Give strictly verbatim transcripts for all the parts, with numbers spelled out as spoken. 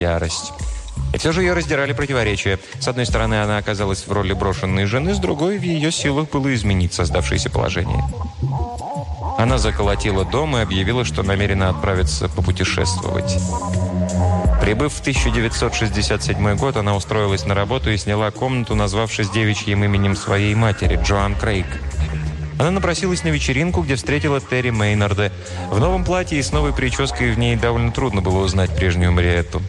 ярость. И все же ее раздирали противоречия. С одной стороны, она оказалась в роли брошенной жены, с другой, в ее силах было изменить создавшееся положение. Она заколотила дом и объявила, что намерена отправиться попутешествовать. Прибыв в тысяча девятьсот шестьдесят седьмой год, она устроилась на работу и сняла комнату, назвавшись девичьим именем своей матери, Джоан Крейг. Она напросилась на вечеринку, где встретила Терри Мейнарда. В новом платье и с новой прической в ней довольно трудно было узнать прежнюю Мариетту.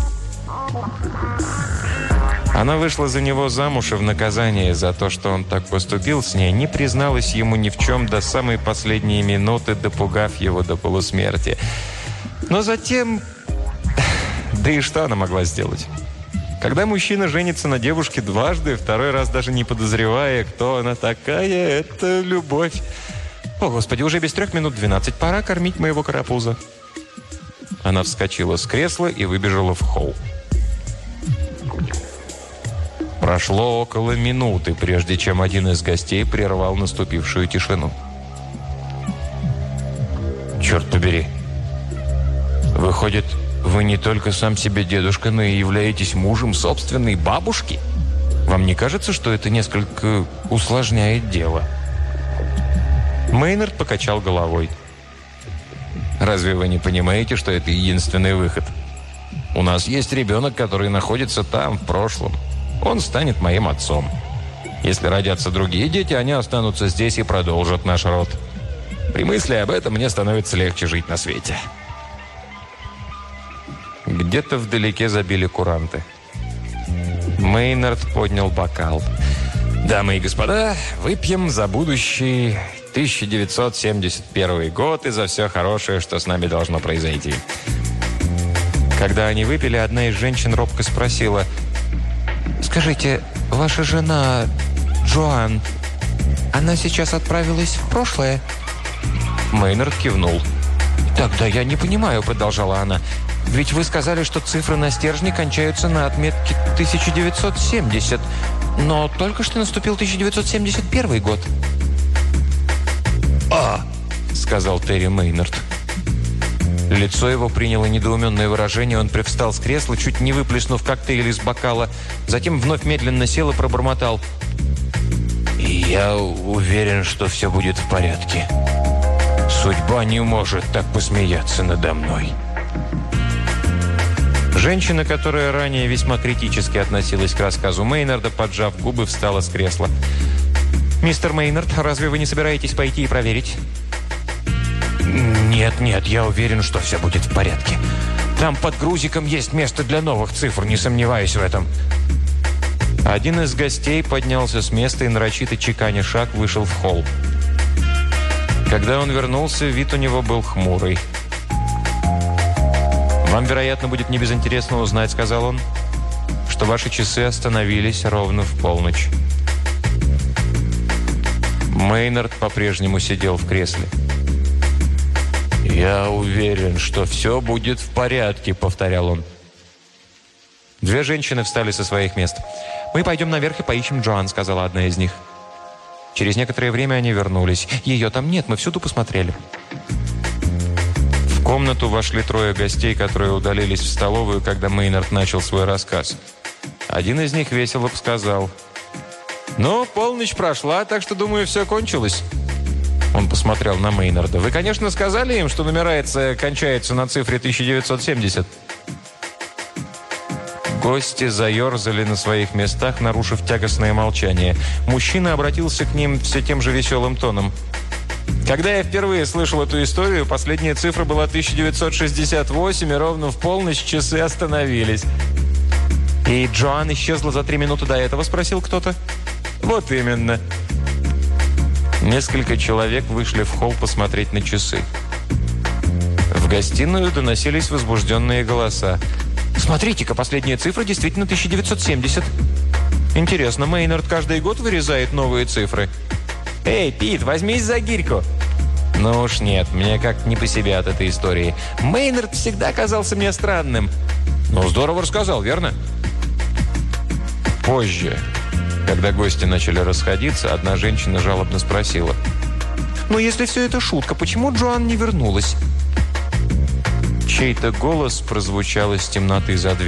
Она вышла за него замуж и в наказание за то, что он так поступил с ней, не призналась ему ни в чем до самой последней минуты, допугав его до полусмерти. Но затем... Да и что она могла сделать? Когда мужчина женится на девушке дважды, второй раз даже не подозревая, кто она такая, это любовь. О, Господи, уже без трех минут двенадцать. Пора кормить моего карапуза. Она вскочила с кресла и выбежала в холл. Прошло около минуты, прежде чем один из гостей прервал наступившую тишину. «Черт побери! Выходит, вы не только сам себе дедушка, но и являетесь мужем собственной бабушки? Вам не кажется, что это несколько усложняет дело?» Мейнард покачал головой. «Разве вы не понимаете, что это единственный выход? У нас есть ребенок, который находится там, в прошлом. Он станет моим отцом. Если родятся другие дети, они останутся здесь и продолжат наш род. При мысли об этом мне становится легче жить на свете». Где-то вдалеке забили куранты. Мейнард поднял бокал. «Дамы и господа, выпьем за будущий тысяча девятьсот семьдесят первый год и за все хорошее, что с нами должно произойти». Когда они выпили, одна из женщин робко спросила: «Скажите, ваша жена Джоан, она сейчас отправилась в прошлое?» Мейнард кивнул. «Тогда я не понимаю», — продолжала она. «Ведь вы сказали, что цифры на стержне кончаются на отметке тысяча девятьсот семьдесят, но только что наступил тысяча девятьсот семьдесят первый год». «А!» — сказал Терри Мейнард. Лицо его приняло недоуменное выражение, он привстал с кресла, чуть не выплеснув коктейль из бокала, затем вновь медленно сел и пробормотал: «Я уверен, что все будет в порядке. Судьба не может так посмеяться надо мной». Женщина, которая ранее весьма критически относилась к рассказу Мейнарда, поджав губы, встала с кресла. «Мистер Мейнард, разве вы не собираетесь пойти и проверить?» «Нет, нет, я уверен, что все будет в порядке. Там под грузиком есть место для новых цифр, не сомневаюсь в этом». Один из гостей поднялся с места и, нарочито чеканя шаг, вышел в холл. Когда он вернулся, вид у него был хмурый. «Вам, вероятно, будет небезынтересно узнать, — сказал он, — что ваши часы остановились ровно в полночь». Мейнард по-прежнему сидел в кресле. «Я уверен, что все будет в порядке», — повторял он. Две женщины встали со своих мест. «Мы пойдем наверх и поищем Джоан», — сказала одна из них. Через некоторое время они вернулись. «Ее там нет, мы всюду посмотрели». В комнату вошли трое гостей, которые удалились в столовую, когда Мейнард начал свой рассказ. Один из них весело сказал: «Ну, полночь прошла, так что, думаю, все кончилось». Он посмотрел на Мейнарда. «Вы, конечно, сказали им, что нумерация кончается на цифре тысяча девятьсот семьдесят?» Гости заерзали на своих местах, нарушив тягостное молчание. Мужчина обратился к ним все тем же веселым тоном. «Когда я впервые слышал эту историю, последняя цифра была тысяча девятьсот шестьдесят восемь, и ровно в полночь часы остановились». «И Джоан исчезла за три минуты до этого?» – спросил кто-то. «Вот именно». Несколько человек вышли в холл посмотреть на часы. В гостиную доносились возбужденные голоса. «Смотрите-ка, последняя цифра действительно тысяча девятьсот семьдесят. Интересно, Мейнард каждый год вырезает новые цифры?» «Эй, Пит, возьмись за гирьку!» «Ну уж нет, мне как-то не по себе от этой истории. Мейнард всегда казался мне странным». «Ну, здорово рассказал, верно?» Позже, когда гости начали расходиться, одна женщина жалобно спросила: «Ну, если все это шутка, почему Джоан не вернулась?» Чей-то голос прозвучал из темноты за дверью.